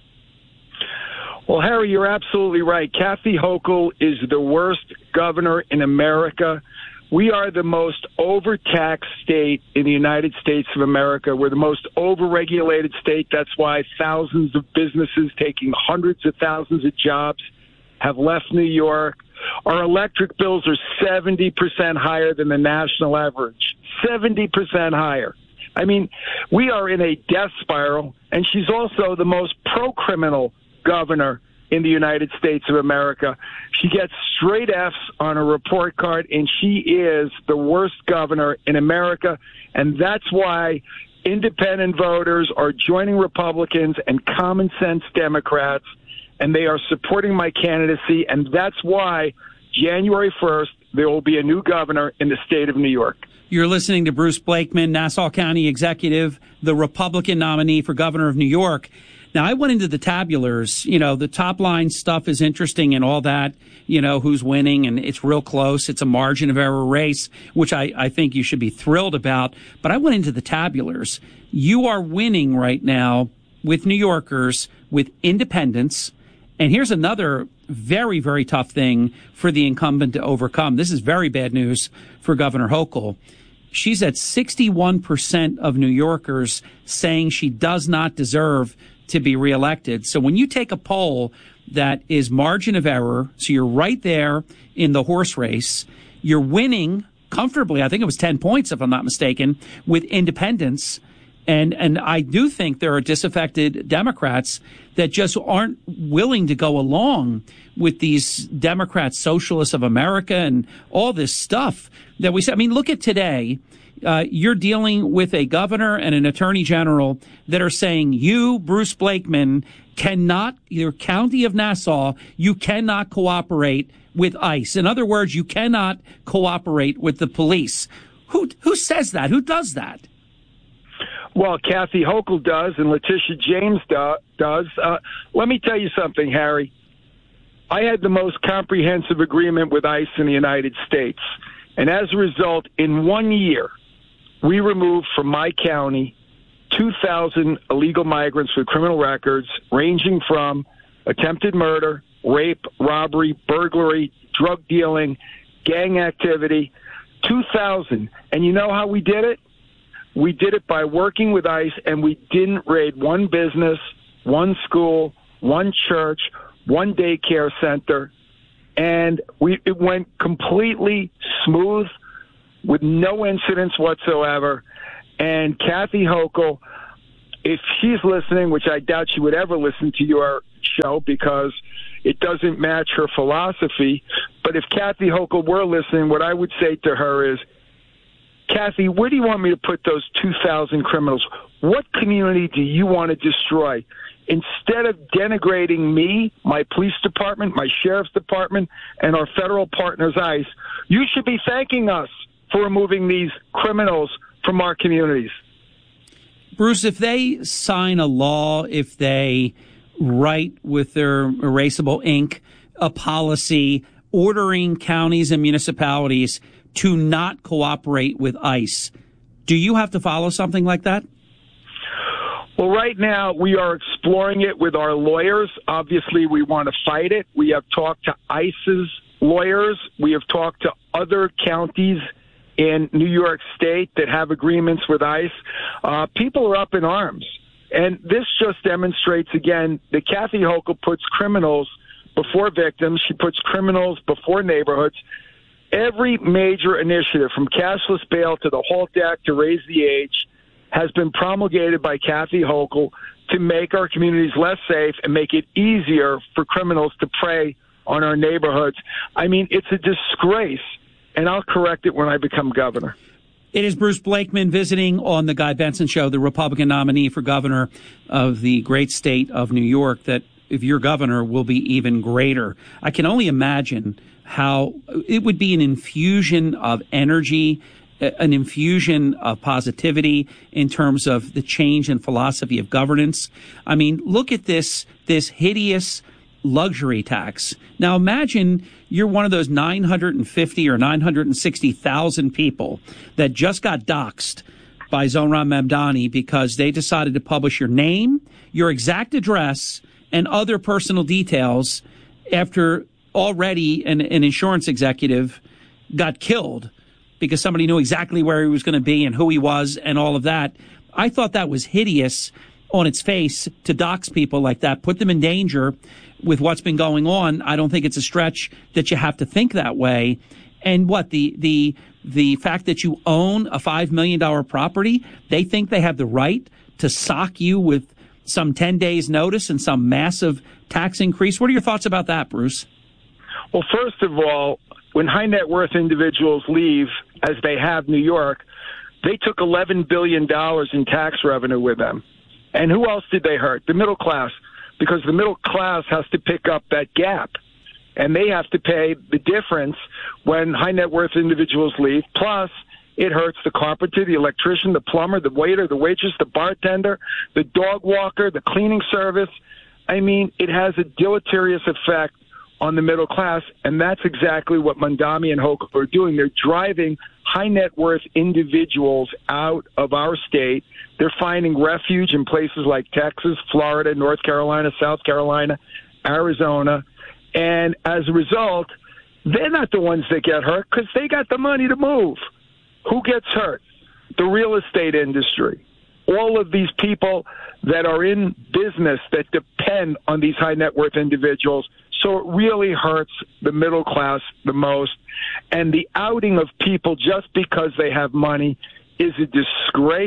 Well, Harry, you're absolutely right. Kathy Hochul is the worst governor in America. We are the most overtaxed state in the United States of America. We're the most overregulated state. That's why thousands of businesses taking hundreds of thousands of jobs have left New York. Our electric bills are 70% higher than the national average. 70% higher. I mean, we are in a death spiral, and she's also the most pro-criminal governor in the United States of America. She gets straight F's on her report card, and she is the worst governor in America. And that's why independent voters are joining Republicans and common sense Democrats, and they are supporting my candidacy. And that's why January 1st, there will be a new governor in the state of New York. You're listening to Bruce Blakeman, Nassau County executive, the Republican nominee for governor of New York. Now, I went into the tabulars. You know, the top line stuff is interesting and all that, you know, who's winning, and it's real close. It's a margin of error race, which I think you should be thrilled about. But I went into the tabulars. You are winning right now with New Yorkers, with independents. And here's another very, very tough thing for the incumbent to overcome. This is very bad news for Governor Hochul. She's at 61% of New Yorkers saying she does not deserve to be reelected. So when you take a poll that is margin of error, so you're right there in the horse race, you're winning comfortably. I think it was 10 points, if I'm not mistaken, with independents. And I do think there are disaffected Democrats that just aren't willing to go along with these Democrats, Socialists of America, and all this stuff that we say. I mean, look at today. You're dealing with a governor and an attorney general that are saying you, Bruce Blakeman, cannot, your county of Nassau, you cannot cooperate with ICE. In other words, you cannot cooperate with the police. Who says that? Who does that? Well, Kathy Hochul does, and Letitia James does. Let me tell you something, Harry. I had the most comprehensive agreement with ICE in the United States. And as a result, in 1 year, we removed from my county 2,000 illegal migrants with criminal records, ranging from attempted murder rape, robbery, burglary, drug dealing, gang activity. 2,000. And you know how we did it? We did it by working with ICE, and we didn't raid one business, one school, one church, one daycare center. And it went completely smooth with no incidents whatsoever. And Kathy Hochul, if she's listening, which I doubt she would ever listen to your show because it doesn't match her philosophy, but if Kathy Hochul were listening, what I would say to her is, Kathy, where do you want me to put those 2,000 criminals? What community do you want to destroy? Instead of denigrating me, my police department, my sheriff's department, and our federal partners, ICE, you should be thanking us for removing these criminals from our communities. Bruce, if they sign a law, if they write with their erasable ink a policy ordering counties and municipalities to not cooperate with ICE, do you have to follow something like that? Well, right now we are exploring it with our lawyers. Obviously, we want to fight it. We have talked to ICE's lawyers. We have talked to other counties in New York State that have agreements with ICE. People are up in arms. And this just demonstrates, again, that Kathy Hochul puts criminals before victims. She puts criminals before neighborhoods. Every major initiative, from cashless bail to the HALT Act to raise the age, has been promulgated by Kathy Hochul to make our communities less safe and make it easier for criminals to prey on our neighborhoods. I mean, it's a disgrace, and I'll correct it when I become governor. It is Bruce Blakeman visiting on the Guy Benson Show, the Republican nominee for governor of the great state of New York, that if you're governor will be even greater. I can only imagine how it would be an infusion of energy, an infusion of positivity in terms of the change in philosophy of governance. I mean, look at this hideous luxury tax. Now imagine you're one of those 950 or 960,000 people that just got doxxed by Zohran Mamdani because they decided to publish your name, your exact address, and other personal details after already an insurance executive got killed because somebody knew exactly where he was going to be and who he was and all of that. I thought that was hideous on its face to dox people like that, put them in danger with what's been going on. I don't think it's a stretch that you have to think that way. And what the fact that you own a $5 million property, they think they have the right to sock you with some 10 days notice and some massive tax increase. What are your thoughts about that, Bruce? Well, first of all, when high net worth individuals leave, as they have New York, they took $11 billion in tax revenue with them. And who else did they hurt? The middle class, because the middle class has to pick up that gap. And they have to pay the difference when high net worth individuals leave. Plus, it hurts the carpenter, the electrician, the plumber, the waiter, the waitress, the bartender, the dog walker, the cleaning service. I mean, it has a deleterious effect on the middle class, and that's exactly what Mamdani and Hochul are doing. They're driving high net worth individuals out of our state. They're finding refuge in places like Texas, Florida, North Carolina, South Carolina, Arizona. And as a result, they're not the ones that get hurt because they got the money to move. Who gets hurt? The real estate industry. All of these people that are in business that depend on these high net worth individuals. So it really hurts the middle class the most. And the outing of people just because they have money is a disgrace.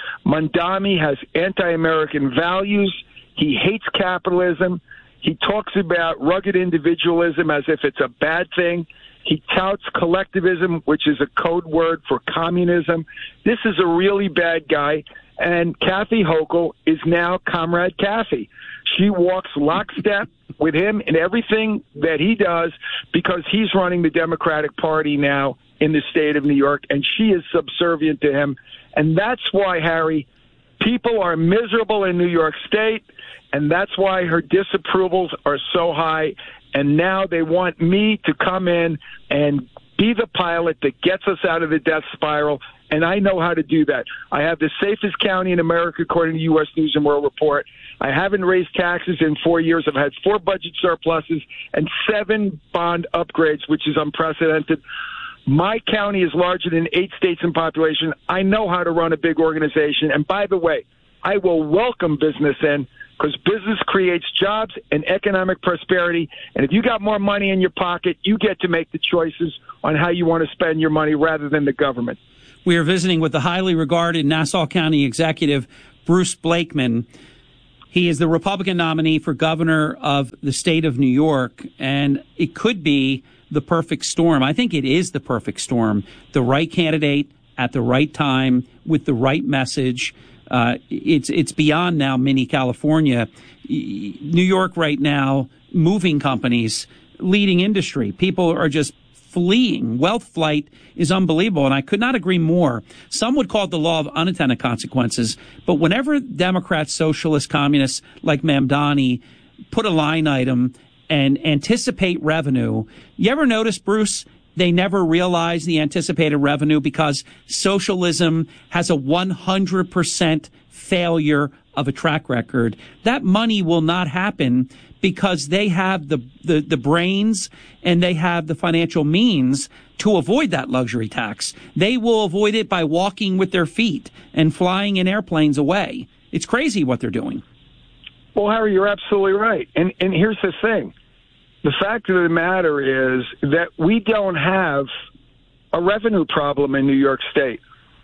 Mamdani has anti-American values. He hates capitalism. He talks about rugged individualism as if it's a bad thing. He touts collectivism, which is a code word for communism. This is a really bad guy. And Kathy Hochul is now Comrade Kathy. She walks lockstep with him in everything that he does because he's running the Democratic Party now in the state of New York, and she is subservient to him. And that's why, Harry, people are miserable in New York State, and that's why her disapprovals are so high. And now they want me to come in and be the pilot that gets us out of the death spiral and I know how to do that. I have the safest county in America, according to U.S. News and World Report. I haven't raised taxes in 4 years. I've had 4 budget surpluses and 7 bond upgrades, which is unprecedented. My county is larger than 8 states in population. I know how to run a big organization. And by the way, I will welcome business in, because business creates jobs and economic prosperity. And if you got more money in your pocket, you get to make the choices on how you want to spend your money rather than the government. We are visiting with the highly regarded Nassau County executive, Bruce Blakeman. He is the Republican nominee for governor of the state of New York, and it could be the perfect storm. I think it is the perfect storm. The right candidate at the right time with the right message. It's beyond now mini California. New York right now, moving companies, leading industry. People are just fleeing. Wealth flight is unbelievable, and I could not agree more. Some would call it the law of unintended consequences, but whenever Democrats, socialists, communists like Mamdani put a line item and anticipate revenue, you ever notice, Bruce, they never realize the anticipated revenue because socialism has a 100% failure of a track record. That money will not happen because they have the brains and they have the financial means to avoid that luxury tax. They will avoid it by walking with their feet and flying in airplanes away. It's crazy what they're doing. Well, Harry, you're absolutely right. And here's the thing. The fact of the matter is that we don't have a revenue problem in New York State.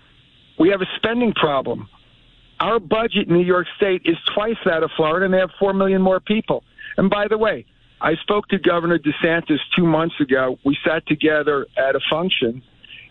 We have a spending problem. Our budget in New York State is twice that of Florida, and they have 4 million more people. And by the way, I spoke to Governor DeSantis 2 months ago. We sat together at a function,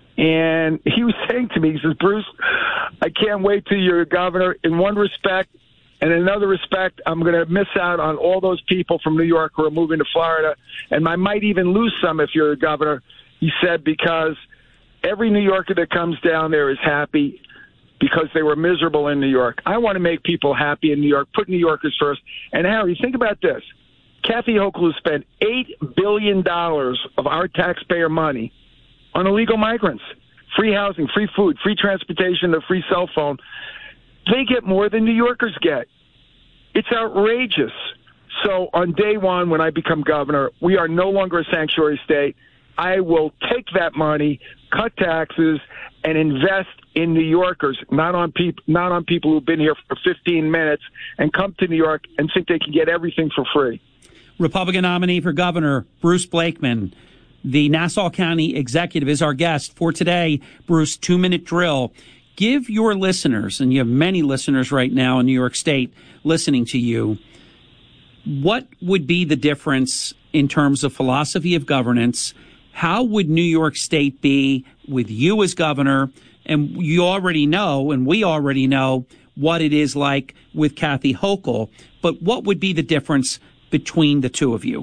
and he was saying to me, he says, Bruce, I can't wait till you're governor. In one respect, and in another respect, I'm going to miss out on all those people from New York who are moving to Florida, and I might even lose some if you're a governor, he said, because every New Yorker that comes down there is happy because they were miserable in New York. I want to make people happy in New York, put New Yorkers first. And, Harry, think about this. Kathy Hochul has spent $8 billion of our taxpayer money on illegal migrants, free housing, free food, free transportation, a free cell phone. They get more than New Yorkers get. It's outrageous. So on day one, when I become governor, we are no longer a sanctuary state. I will take that money, cut taxes, and invest in New Yorkers, not on people who've been here for 15 minutes and come to New York and think they can get everything for free. Republican nominee for governor, Bruce Blakeman, the Nassau County executive, is our guest for today. Bruce, 2-minute drill. Give your listeners, and you have many listeners right now in New York State listening to you, what would be the difference in terms of philosophy of governance? How would New York State be with you as governor? And you already know, and we already know, what it is like with Kathy Hochul. But what would be the difference between the two of you?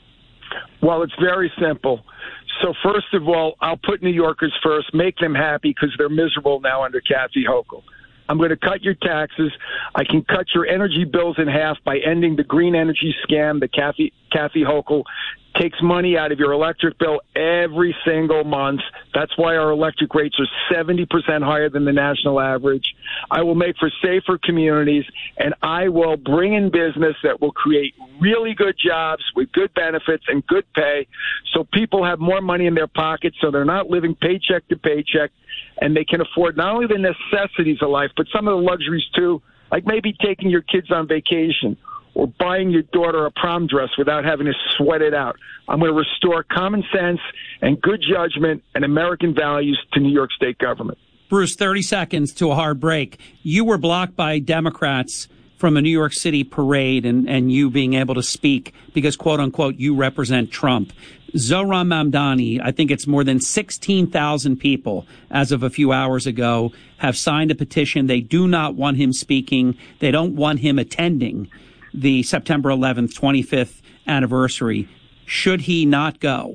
Well, it's very simple. So first of all, I'll put New Yorkers first, make them happy because they're miserable now under Kathy Hochul. I'm going to cut your taxes. I can cut your energy bills in half by ending the green energy scam that Kathy Hochul takes money out of your electric bill every single month. That's why our electric rates are 70% higher than the national average. I will make for safer communities, and I will bring in business that will create really good jobs with good benefits and good pay so people have more money in their pockets so they're not living paycheck to paycheck, and they can afford not only the necessities of life, but some of the luxuries too, like maybe taking your kids on vacation or buying your daughter a prom dress without having to sweat it out. I'm going to restore common sense and good judgment and American values to New York State government. Bruce, 30 seconds to a hard break. You were blocked by Democrats from a New York City parade and you being able to speak because, quote unquote, you represent Trump. Zohran Mamdani, I think it's more than 16,000 people as of a few hours ago, have signed a petition. They do not want him speaking. They don't want him attending the September 11th, 25th anniversary. Should he not go?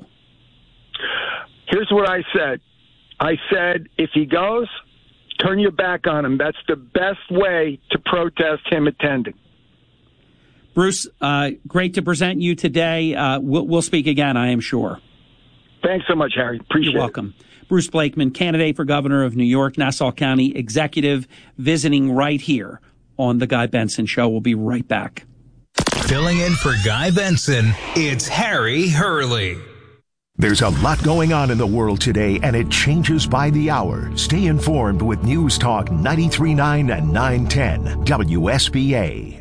Here's what I said. I said, if he goes, turn your back on him. That's the best way to protest him attending. Bruce, great to present you today. We'll speak again, I am sure. Thanks so much, Harry. Appreciate it. You're welcome. Bruce Blakeman, candidate for governor of New York, Nassau County executive, visiting right here on The Guy Benson Show. We'll be right back. Filling in for Guy Benson, it's Harry Hurley. There's a lot going on in the world today, and it changes by the hour. Stay informed with News Talk 93.9 and 910 WSBA.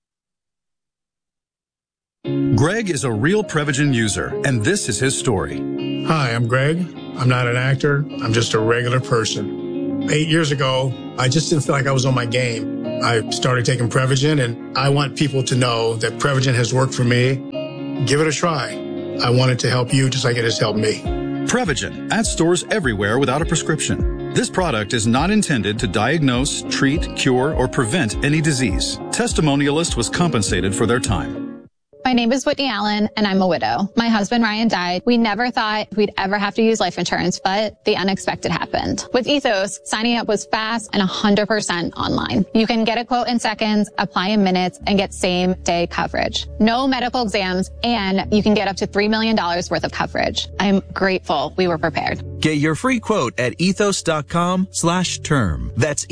Greg is a real Prevagen user, and this is his story. Hi, I'm Greg. I'm not an actor. I'm just a regular person. 8 years ago, I just didn't feel like I was on my game. I started taking Prevagen, and I want people to know that Prevagen has worked for me. Give it a try. I want it to help you just like it has helped me. Prevagen, at stores everywhere without a prescription. This product is not intended to diagnose, treat, cure, or prevent any disease. Testimonialist was compensated for their time. My name is Whitney Allen, and I'm a widow. My husband, Ryan, died. We never thought we'd ever have to use life insurance, but the unexpected happened. With Ethos, signing up was fast and 100% online. You can get a quote in seconds, apply in minutes, and get same-day coverage. No medical exams, and you can get up to $3 million worth of coverage. I'm grateful we were prepared. Get your free quote at ethos.com/term. That's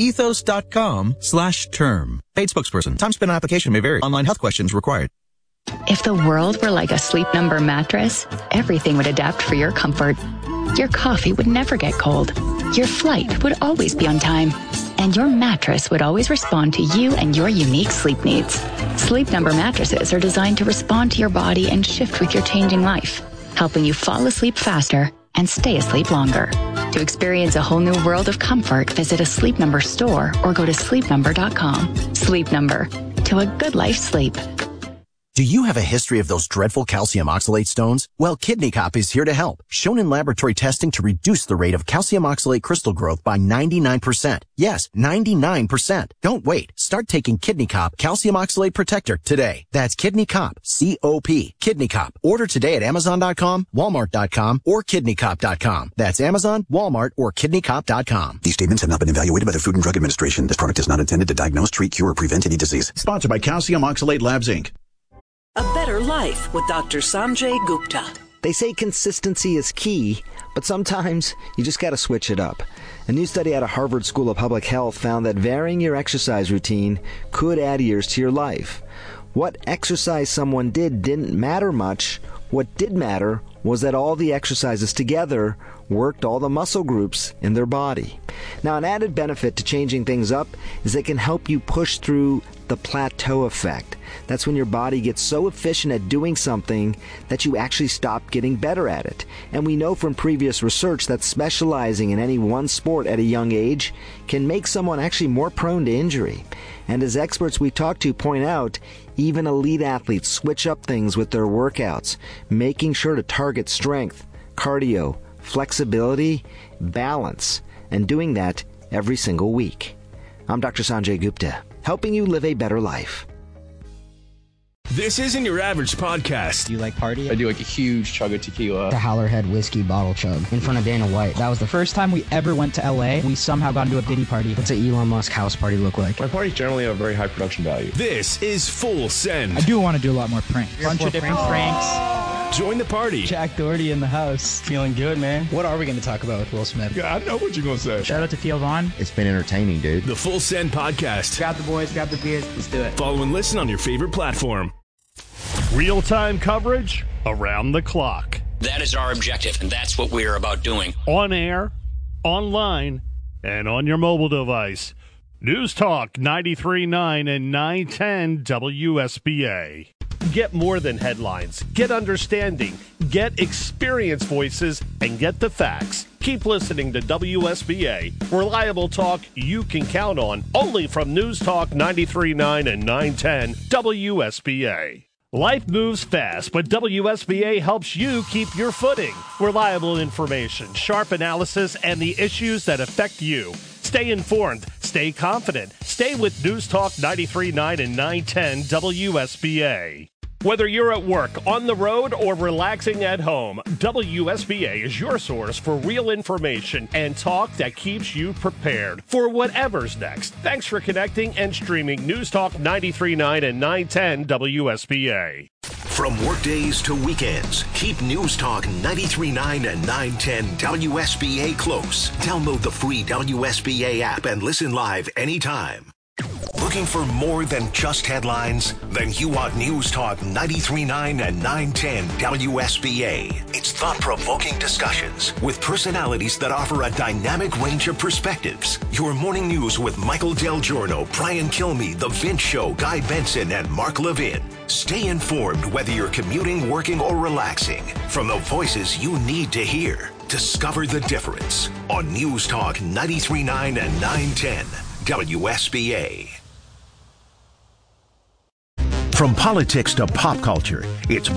ethos.com/term. Paid spokesperson. Time spent on application may vary. Online health questions required. If the world were like a Sleep Number mattress, everything would adapt for your comfort. Your coffee would never get cold. Your flight would always be on time. And your mattress would always respond to you and your unique sleep needs. Sleep Number mattresses are designed to respond to your body and shift with your changing life, helping you fall asleep faster and stay asleep longer. To experience a whole new world of comfort, visit a Sleep Number store or go to sleepnumber.com. Sleep Number. To a good life sleep. Do you have a history of those dreadful calcium oxalate stones? Well, Kidney Cop is here to help. Shown in laboratory testing to reduce the rate of calcium oxalate crystal growth by 99%. Yes, 99%. Don't wait. Start taking Kidney Cop Calcium Oxalate Protector today. That's Kidney Cop, C-O-P, Kidney Cop. Order today at Amazon.com, Walmart.com, or KidneyCop.com. That's Amazon, Walmart, or KidneyCop.com. These statements have not been evaluated by the Food and Drug Administration. This product is not intended to diagnose, treat, cure, or prevent any disease. Sponsored by Calcium Oxalate Labs, Inc. A Better Life with Dr. Sanjay Gupta. They say consistency is key, but sometimes you just got to switch it up. A new study out of Harvard School of Public Health found that varying your exercise routine could add years to your life. What exercise someone did didn't matter much. What did matter was that all the exercises together worked all the muscle groups in their body. Now, an added benefit to changing things up is it can help you push through the plateau effect. That's when your body gets so efficient at doing something that you actually stop getting better at it. And we know from previous research that specializing in any one sport at a young age can make someone actually more prone to injury. And as experts we talk to point out, even elite athletes switch up things with their workouts, making sure to target strength, cardio, flexibility, balance, and doing that every single week. I'm Dr. Sanjay Gupta, helping you live a better life. This isn't your average podcast. Do you like party? I do like a huge chug of tequila. The Howlerhead whiskey bottle chug in front of Dana White. That was the first time we ever went to LA. We somehow got into a Diddy party. What's an Elon Musk house party look like? My parties generally have a very high production value. This is Full Send. I do want to do a lot more pranks. Bunch of different pranks. Join the party. Jack Doherty in the house. Feeling good, man. What are we going to talk about with Will Smith? Yeah, I know what you're going to say. Shout out to Theo Vaughn. It's been entertaining, dude. The Full Send Podcast. Grab the boys, grab the beers. Let's do it. Follow and listen on your favorite platform. Real-time coverage around the clock. That is our objective, and that's what we're about doing. On air, online, and on your mobile device. News Talk 93.9 and 910 WSBA. Get more than headlines. Get understanding. Get experience voices and get the facts. Keep listening to WSBA. Reliable talk you can count on. Only from News Talk 93.9 and 910 WSBA. Life moves fast, but WSBA helps you keep your footing. Reliable information, sharp analysis, and the issues that affect you. Stay informed, stay confident, stay with News Talk 93.9 and 910 WSBA. Whether you're at work, on the road, or relaxing at home, WSBA is your source for real information and talk that keeps you prepared for whatever's next. Thanks for connecting and streaming News Talk 93.9 and 910 WSBA. From workdays to weekends, keep News Talk 93.9 and 910 WSBA close. Download the free WSBA app and listen live anytime. Looking for more than just headlines? Then you want News Talk 93.9 and 910 WSBA. It's thought-provoking discussions with personalities that offer a dynamic range of perspectives. Your morning news with Michael Del Giorno, Brian Kilmeade, The Vince Show, Guy Benson, and Mark Levin. Stay informed whether you're commuting, working, or relaxing. From the voices you need to hear, discover the difference on News Talk 93.9 and 910 WSBA. From politics to pop culture, it's